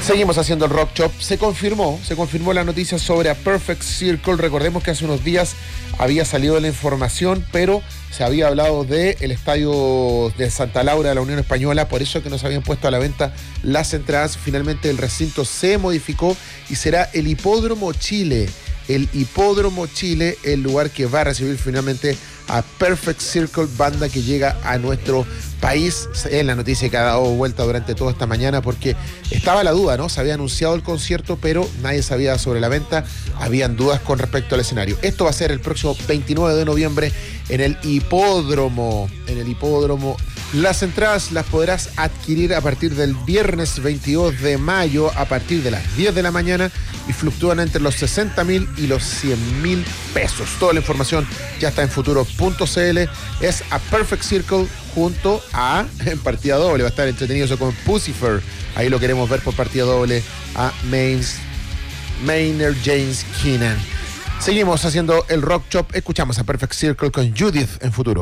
Seguimos haciendo el Rock Chop. Se confirmó la noticia sobre A Perfect Circle. Recordemos que hace unos días había salido la información, pero se había hablado del estadio de Santa Laura de la Unión Española, por eso que no se habían puesto a la venta las entradas. Finalmente el recinto se modificó y será el Hipódromo Chile. El Hipódromo Chile, el lugar que va a recibir finalmente a Perfect Circle, banda que llega a nuestro país. Es la noticia que ha dado vuelta durante toda esta mañana, porque estaba la duda, ¿no? Se había anunciado el concierto, pero nadie sabía sobre la venta. Habían dudas con respecto al escenario. Esto va a ser el próximo 29 de noviembre en el Hipódromo. Las entradas las podrás adquirir a partir del viernes 22 de mayo a partir de las 10 de la mañana y fluctúan entre los 60.000 y los 100.000 pesos. Toda la información ya está en futuro.cl. Es A Perfect Circle junto a, en partida doble, va a estar entretenido eso con Puscifer. Ahí lo queremos ver por partida doble a Maynard James Keenan. Seguimos haciendo el Rock Chop. Escuchamos A Perfect Circle con Judith en futuro.